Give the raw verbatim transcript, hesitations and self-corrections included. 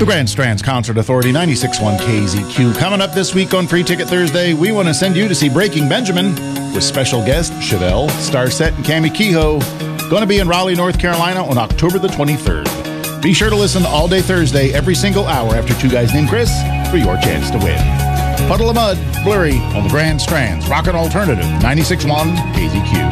The Grand Strands Concert Authority, ninety-six point one K Z Q. Coming up this week on Free Ticket Thursday, we want to send you to see Breaking Benjamin with special guest Chevelle, Starset, and Cammie Kehoe. Going to be in Raleigh, North Carolina on October the twenty-third. Be sure to listen all day Thursday, every single hour after Two Guys Named Chris for your chance to win. Puddle of Mud, Blurry on the Grand Strands, Rockin' Alternative, ninety-six point one K Z Q.